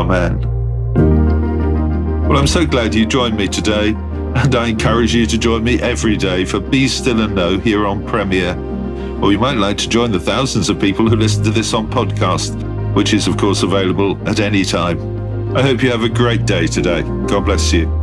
Amen. Well, I'm so glad you joined me today, and I encourage you to join me every day for Be Still and Know here on Premier. Or you might like to join the thousands of people who listen to this on podcast, which is of course available at any time. I hope you have a great day today. God bless you.